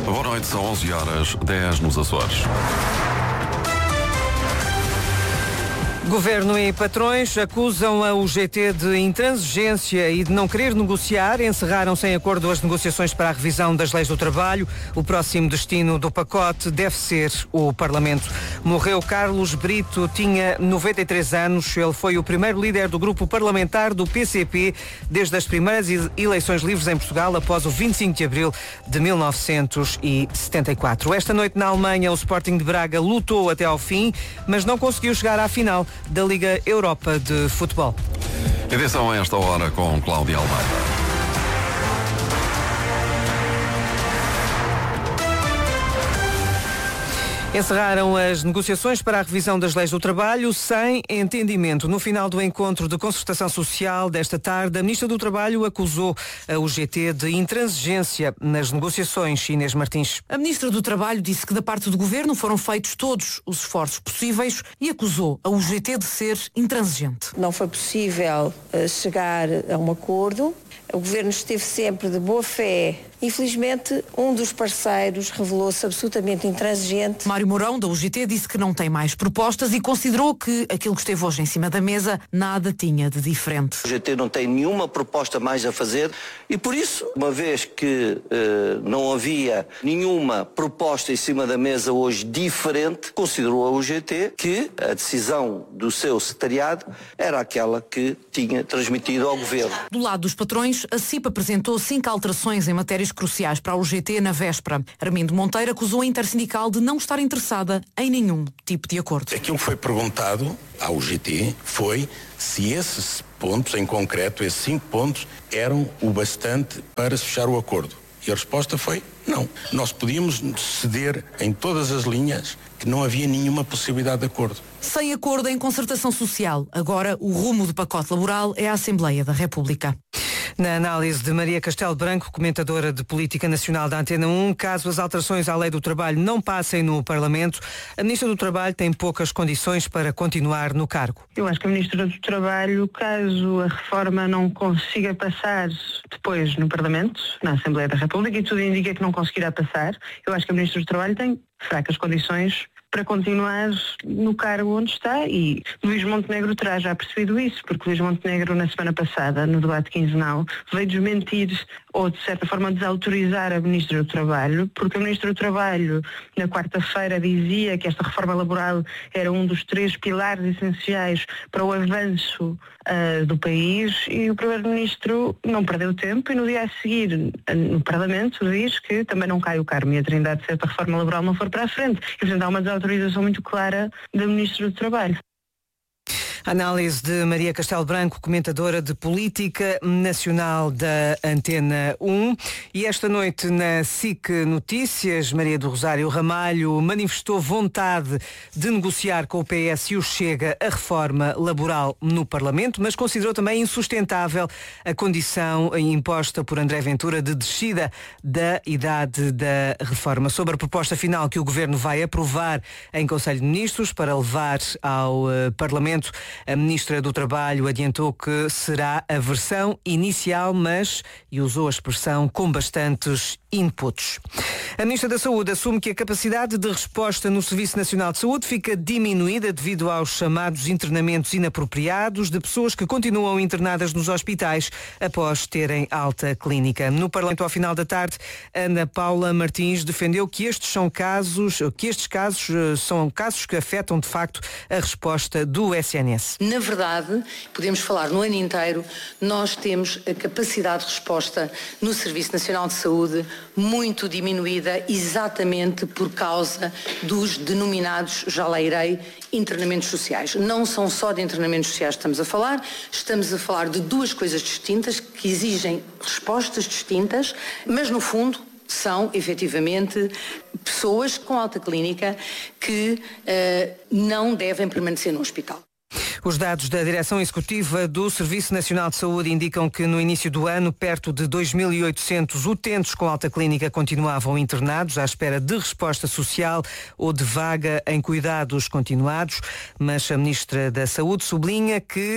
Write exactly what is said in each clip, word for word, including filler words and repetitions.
Boa noite, são onze horas, dez nos Açores. Governo e patrões acusam a U G T de intransigência e de não querer negociar. Encerraram sem acordo as negociações para a revisão das leis do trabalho. O próximo destino do pacote deve ser o Parlamento. Morreu Carlos Brito, tinha noventa e três anos. Ele foi o primeiro líder do grupo parlamentar do P C P desde as primeiras eleições livres em Portugal após o vinte e cinco de abril de mil novecentos e setenta e quatro. Esta noite na Alemanha, o Sporting de Braga lutou até ao fim, mas não conseguiu chegar à final da Liga Europa de Futebol. Edição a esta hora com Cláudia Almeida. Encerraram as negociações para a revisão das leis do trabalho sem entendimento. No final do encontro de concertação social desta tarde, a Ministra do Trabalho acusou a U G T de intransigência nas negociações. Inês Martins. A Ministra do Trabalho disse que da parte do Governo foram feitos todos os esforços possíveis e acusou a U G T de ser intransigente. Não foi possível uh, chegar a um acordo. O Governo esteve sempre de boa fé. Infelizmente, um dos parceiros revelou-se absolutamente intransigente. Mário Mourão, da U G T, disse que não tem mais propostas e considerou que aquilo que esteve hoje em cima da mesa nada tinha de diferente. A U G T não tem nenhuma proposta mais a fazer e, por isso, uma vez que eh, não havia nenhuma proposta em cima da mesa hoje diferente, considerou a U G T que a decisão do seu secretariado era aquela que tinha transmitido ao Governo. Do lado dos patrões, a C I P apresentou cinco alterações em matérias cruciais para a U G T na véspera. Armindo Monteiro acusou a Intersindical de não estar interessada em nenhum tipo de acordo. Aquilo que foi perguntado à U G T foi se esses pontos, em concreto, esses cinco pontos, eram o bastante para se fechar o acordo. E a resposta foi não. Nós podíamos ceder em todas as linhas que não havia nenhuma possibilidade de acordo. Sem acordo em concertação social, agora o rumo do pacote laboral é a Assembleia da República. Na análise de Maria Castelo Branco, comentadora de Política Nacional da Antena um, caso as alterações à lei do trabalho não passem no Parlamento, a Ministra do Trabalho tem poucas condições para continuar no cargo. Eu acho que a Ministra do Trabalho, caso a reforma não consiga passar depois no Parlamento, na Assembleia da República, e tudo indica que não conseguirá passar, eu acho que a Ministra do Trabalho tem fracas condições para continuar no cargo onde está, e Luís Montenegro terá já percebido isso, porque Luís Montenegro na semana passada, no debate quinzenal, veio desmentir ou de certa forma desautorizar a Ministra do Trabalho, porque a Ministra do Trabalho na quarta-feira dizia que esta reforma laboral era um dos três pilares essenciais para o avanço uh, do país, e o Primeiro-Ministro não perdeu tempo e no dia a seguir no Parlamento diz que também não cai o Carmo e a Trindade se esta reforma laboral não for para a frente. E portanto há uma desautorização muito clara da Ministra do Trabalho. Análise de Maria Castelo Branco, comentadora de Política Nacional da Antena um. E esta noite na S I C Notícias, Maria do Rosário Ramalho manifestou vontade de negociar com o P S e o Chega a reforma laboral no Parlamento, mas considerou também insustentável a condição imposta por André Ventura de descida da idade da reforma. Sobre a proposta final que o Governo vai aprovar em Conselho de Ministros para levar ao uh, Parlamento, a Ministra do Trabalho adiantou que será a versão inicial, mas, e usou a expressão, com bastantes inputs. A Ministra da Saúde assume que a capacidade de resposta no Serviço Nacional de Saúde fica diminuída devido aos chamados internamentos inapropriados de pessoas que continuam internadas nos hospitais após terem alta clínica. No Parlamento, ao final da tarde, Ana Paula Martins defendeu que estes são casos, que estes casos são casos que afetam de facto a resposta do S N S. Na verdade, podemos falar no ano inteiro, nós temos a capacidade de resposta no Serviço Nacional de Saúde muito diminuída, exatamente por causa dos denominados, já lá irei, internamentos sociais. Não são só de internamentos sociais que estamos a falar, estamos a falar de duas coisas distintas que exigem respostas distintas, mas no fundo são, efetivamente, pessoas com alta clínica que uh, não devem permanecer no hospital. Os dados da Direção Executiva do Serviço Nacional de Saúde indicam que no início do ano, perto de dois mil e oitocentos utentes com alta clínica continuavam internados à espera de resposta social ou de vaga em cuidados continuados, mas a Ministra da Saúde sublinha que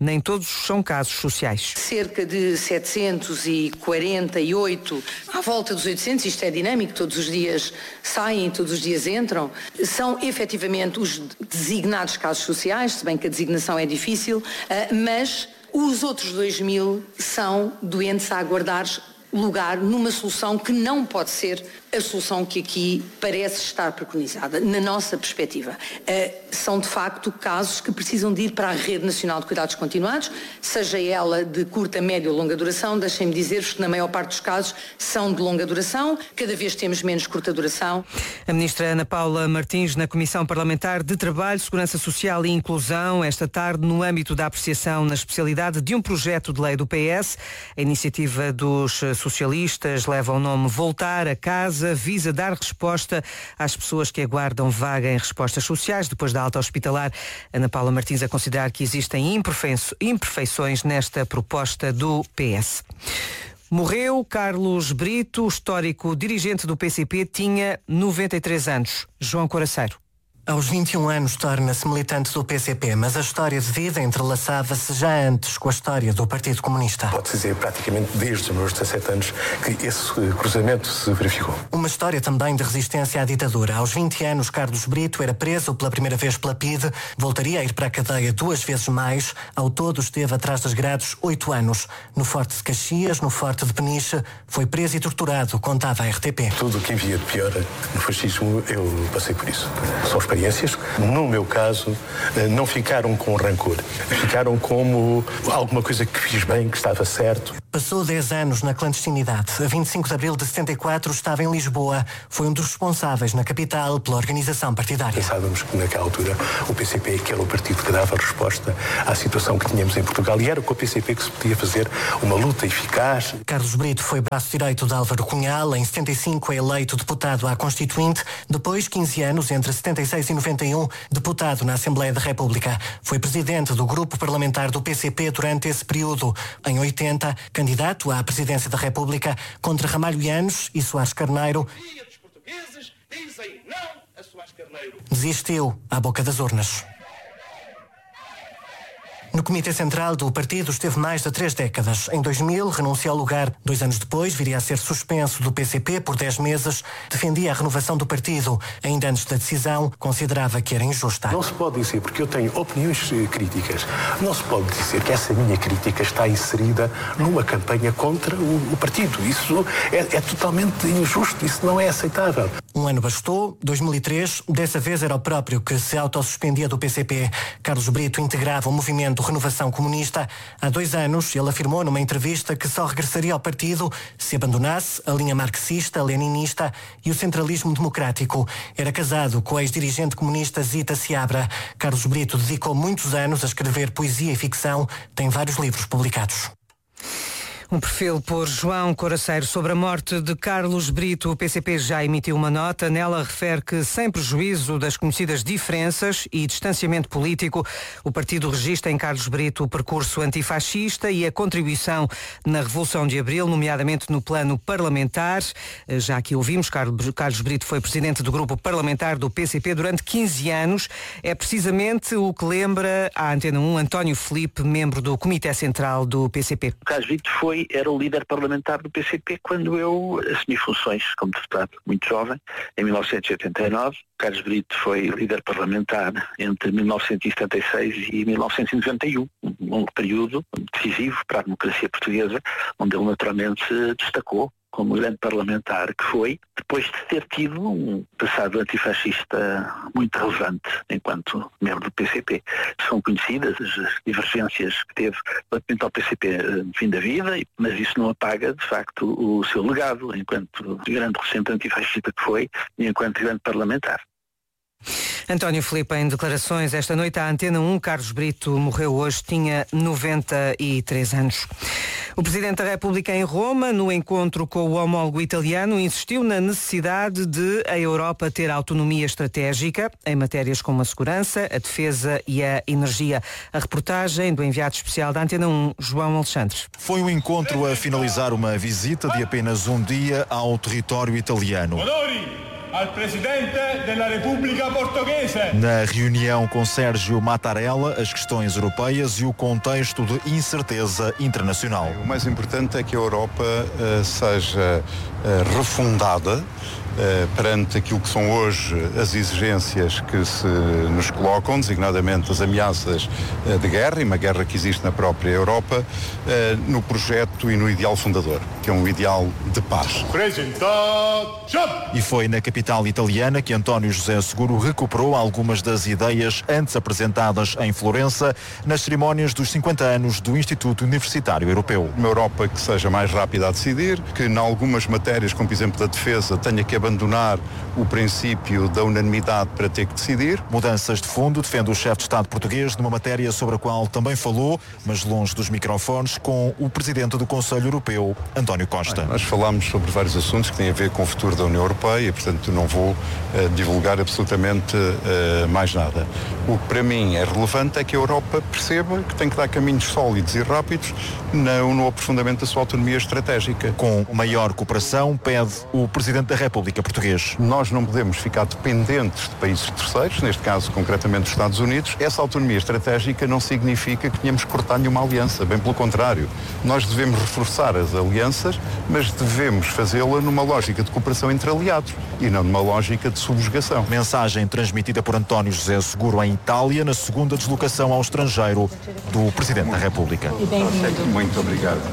nem todos são casos sociais. Cerca de setecentos e quarenta e oito, à volta dos oitocentos, isto é dinâmico, todos os dias saem, todos os dias entram, são efetivamente os designados casos sociais, se bem que a designação é difícil, mas os outros dois mil são doentes a aguardar lugar numa solução que não pode ser a solução que aqui parece estar preconizada, na nossa perspectiva. Uh, são, de facto, casos que precisam de ir para a Rede Nacional de Cuidados Continuados, seja ela de curta, média ou longa duração. Deixem-me dizer-vos que, na maior parte dos casos, são de longa duração, cada vez temos menos curta duração. A ministra Ana Paula Martins, na Comissão Parlamentar de Trabalho, Segurança Social e Inclusão, esta tarde, no âmbito da apreciação na especialidade de um projeto de lei do P S. A iniciativa dos socialistas leva o nome Voltar a Casa, visa dar resposta às pessoas que aguardam vaga em respostas sociais depois da alta hospitalar. Ana Paula Martins a considerar que existem imperfeições nesta proposta do P S. Morreu Carlos Brito, histórico dirigente do P C P, tinha noventa e três anos. João Coraceiro. Aos vinte e um anos torna-se militante do P C P, mas a história de vida entrelaçava-se já antes com a história do Partido Comunista. Pode-se dizer praticamente desde os meus dezassete anos que esse cruzamento se verificou. Uma história também de resistência à ditadura. Aos vinte anos, Carlos Brito era preso pela primeira vez pela P I D, voltaria a ir para a cadeia duas vezes mais. Ao todo esteve atrás das grades oito anos. No Forte de Caxias, no Forte de Peniche, foi preso e torturado, contava a R T P. Tudo o que havia de pior no fascismo, eu passei por isso. São experiências, no meu caso, não ficaram com rancor. Ficaram como alguma coisa que fiz bem, que estava certo. Passou dez anos na clandestinidade. A vinte e cinco de abril de setenta e quatro estava em Lisboa. Foi um dos responsáveis na capital pela organização partidária. Pensávamos que naquela altura o P C P que era o partido que dava resposta à situação que tínhamos em Portugal e era com o P C P que se podia fazer uma luta eficaz. Carlos Brito foi braço direito de Álvaro Cunhal. Em setenta e cinco é eleito deputado à Constituinte. Depois, quinze anos, entre setenta e seis e noventa e um, deputado na Assembleia da República. Foi presidente do grupo parlamentar do P C P durante esse período. Em oitenta, candidato à presidência da República contra Ramalho Yanes e Soares Carneiro. Desistiu à boca das urnas. No Comitê Central do partido esteve mais de três décadas. Em dois mil, renunciou ao lugar. Dois anos depois, viria a ser suspenso do P C P por dez meses. Defendia a renovação do partido. Ainda antes da decisão, considerava que era injusta. Não se pode dizer, porque eu tenho opiniões críticas, não se pode dizer que essa minha crítica está inserida numa campanha contra o, o partido. Isso é, é totalmente injusto, isso não é aceitável. Um ano bastou, dois mil e três, dessa vez era o próprio que se autossuspendia do P C P. Carlos Brito integrava o movimento Renovação Comunista. Há dois anos, ele afirmou numa entrevista que só regressaria ao partido se abandonasse a linha marxista, leninista e o centralismo democrático. Era casado com a ex-dirigente comunista Zita Seabra. Carlos Brito dedicou muitos anos a escrever poesia e ficção. Tem vários livros publicados. Um perfil por João Coraceiro sobre a morte de Carlos Brito. O P C P já emitiu uma nota. Nela refere que, sem prejuízo das conhecidas diferenças e distanciamento político, o partido registra em Carlos Brito o percurso antifascista e a contribuição na Revolução de Abril, nomeadamente no plano parlamentar. Já aqui ouvimos, Carlos Brito foi presidente do grupo parlamentar do P C P durante quinze anos. É precisamente o que lembra à Antena um António Filipe, membro do Comitê Central do P C P. Carlos Brito foi era o líder parlamentar do P C P quando eu assumi funções como deputado muito jovem, em mil novecentos e oitenta e nove. Carlos Brito foi líder parlamentar entre mil novecentos e setenta e seis e mil novecentos e noventa e um, um período decisivo para a democracia portuguesa, onde ele naturalmente se destacou como grande parlamentar que foi, depois de ter tido um passado antifascista muito relevante enquanto membro do P C P. São conhecidas as divergências que teve relativamente ao P C P no fim da vida, mas isso não apaga, de facto, o seu legado enquanto grande representante antifascista que foi e enquanto grande parlamentar. António Filipe, em declarações esta noite à Antena um, Carlos Brito morreu hoje, tinha noventa e três anos. O Presidente da República em Roma, no encontro com o homólogo italiano, insistiu na necessidade de a Europa ter autonomia estratégica em matérias como a segurança, a defesa e a energia. A reportagem do enviado especial da Antena um, João Alexandre. Foi um encontro a finalizar uma visita de apenas um dia ao território italiano. ao Presidente da República Portuguesa. Na reunião com Sérgio Mattarella, as questões europeias e o contexto de incerteza internacional. O mais importante é que a Europa uh, seja uh, refundada Uh, perante aquilo que são hoje as exigências que se nos colocam, designadamente as ameaças uh, de guerra, e uma guerra que existe na própria Europa, uh, no projeto e no ideal fundador, que é um ideal de paz. E foi na capital italiana que António José Seguro recuperou algumas das ideias antes apresentadas em Florença nas cerimónias dos cinquenta anos do Instituto Universitário Europeu. Uma Europa que seja mais rápida a decidir, que em algumas matérias, como por exemplo da defesa, tenha que abandonar o princípio da unanimidade para ter que decidir. Mudanças de fundo, defende o chefe de Estado português numa matéria sobre a qual também falou, mas longe dos microfones, com o Presidente do Conselho Europeu, António Costa. Nós falámos sobre vários assuntos que têm a ver com o futuro da União Europeia e, portanto, não vou uh, divulgar absolutamente uh, mais nada. O que para mim é relevante é que a Europa perceba que tem que dar caminhos sólidos e rápidos no, no aprofundamento da sua autonomia estratégica. Com maior cooperação, pede o Presidente da República português. Nós não podemos ficar dependentes de países terceiros, neste caso concretamente dos Estados Unidos. Essa autonomia estratégica não significa que tenhamos que cortar nenhuma aliança, bem pelo contrário. Nós devemos reforçar as alianças, mas devemos fazê-la numa lógica de cooperação entre aliados e não numa lógica de subjugação. Mensagem transmitida por António José Seguro em Itália, na segunda deslocação ao estrangeiro do Presidente da República. Muito obrigado.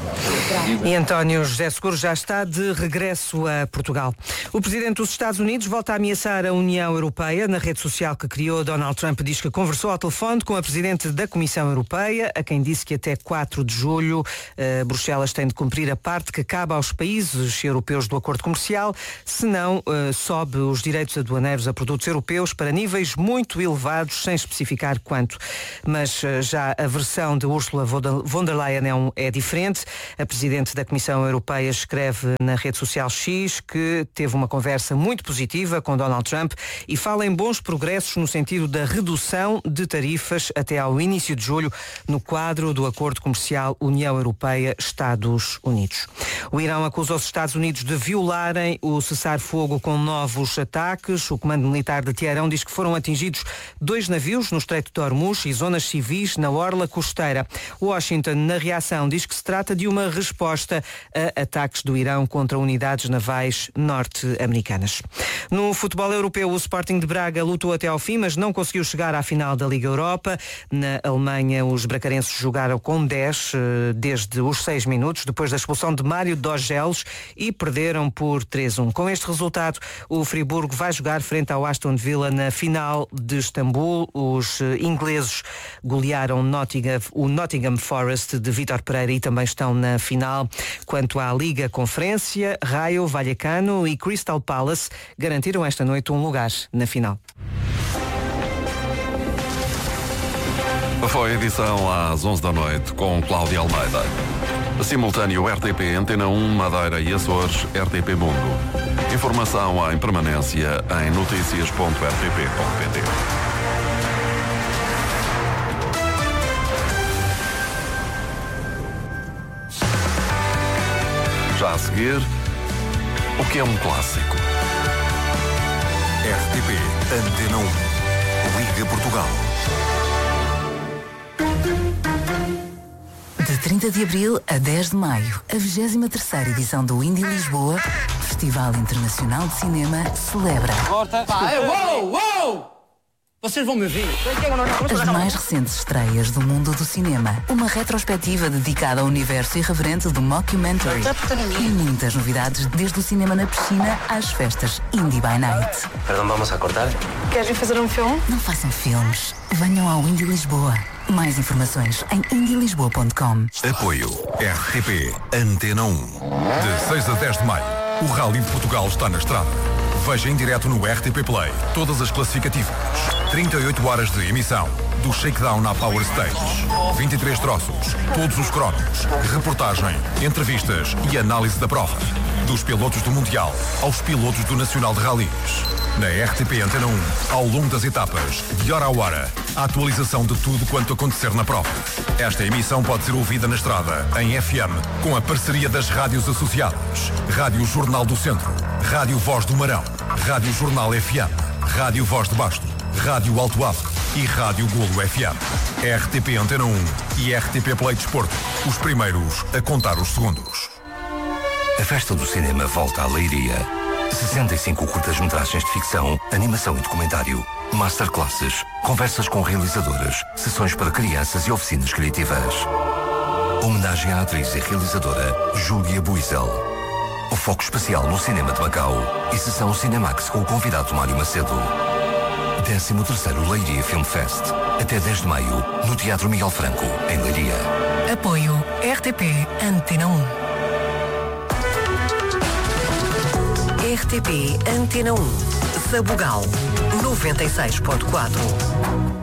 E António José Seguro já está de regresso a Portugal. O Presidente dos Estados Unidos volta a ameaçar a União Europeia. Na rede social que criou, Donald Trump diz que conversou ao telefone com a Presidente da Comissão Europeia, a quem disse que até quatro de julho uh, Bruxelas tem de cumprir a parte que cabe aos países europeus do acordo comercial, senão uh, sobe os direitos aduaneiros a produtos europeus para níveis muito elevados, sem especificar quanto. Mas uh, já a versão de Ursula von der Leyen é, um, é diferente. A Presidente da Comissão Europeia escreve na rede social X que teve uma conversa muito positiva com Donald Trump e fala em bons progressos no sentido da redução de tarifas até ao início de julho no quadro do acordo comercial União Europeia-Estados Unidos. O Irão acusa os Estados Unidos de violarem o cessar-fogo com novos ataques. O Comando Militar de Teherão diz que foram atingidos dois navios no Estreito de Hormuz e zonas civis na orla costeira. Washington, na reação, diz que se trata de uma resposta a ataques do Irão contra unidades navais norte-americanas. No futebol europeu, o Sporting de Braga lutou até ao fim, mas não conseguiu chegar à final da Liga Europa. Na Alemanha, os bracarenses jogaram com dez desde os seis minutos, depois da expulsão de Mário Dogelos, e perderam por três a um. Com este resultado, o Friburgo vai jogar frente ao Aston Villa na final de Istambul. Os ingleses golearam Nottingham, o Nottingham Forest de Vítor Pereira e também estão na final. Quanto à Liga Conferência, Raio Vallecano e Crystal Palace garantiram esta noite um lugar na final. Foi a edição às onze da noite com Cláudia Almeida. Simultâneo R T P Antena um, Madeira e Açores, R T P Mundo. Informação em permanência em notícias ponto r t p ponto p t. Já a seguir, o que é um clássico? R T P Antena um, Liga Portugal. De trinta de abril a dez de maio, a vigésima terceira edição do Indie Lisboa, Festival Internacional de Cinema, celebra. Corta. Pá, uou, uou! Vocês vão me ver. As mais recentes estreias do mundo do cinema. Uma retrospectiva dedicada ao universo irreverente do mockumentary. E muitas novidades, desde o cinema na piscina às festas Indie by Night. Perdão, vamos a cortar? Querem fazer um filme? Não façam filmes. Venham ao Indie Lisboa. Mais informações em indie lisboa ponto com. Apoio R T P Antena um. De seis a dez de maio, o Rally de Portugal está na estrada. Veja em direto no R T P Play todas as classificativas. trinta e oito horas de emissão. Do shakedown à Power Stage. vinte e três troços, todos os cromos, reportagem, entrevistas e análise da prova. Dos pilotos do Mundial aos pilotos do Nacional de Rallys. Na R T P Antena um, ao longo das etapas, de hora a hora, a atualização de tudo quanto acontecer na prova. Esta emissão pode ser ouvida na estrada, em F M, com a parceria das rádios associadas. Rádio Jornal do Centro, Rádio Voz do Marão, Rádio Jornal F M, Rádio Voz de Basto, Rádio Alto Afe e Rádio Golo F M. R T P Antena um e R T P Play Desporto, os primeiros a contar os segundos. A Festa do Cinema volta à Leiria. sessenta e cinco curtas-metragens de ficção, animação e documentário, masterclasses, conversas com realizadoras, sessões para crianças e oficinas criativas. Homenagem à atriz e realizadora Júlia Buizel. O foco especial no cinema de Macau e sessão Cinemax com o convidado Mário Macedo. décimo terceiro Leiria Film Fest. Até dez de maio, no Teatro Miguel Franco, em Leiria. Apoio R T P Antena um. R T P Antena um. Sabugal noventa e seis ponto quatro.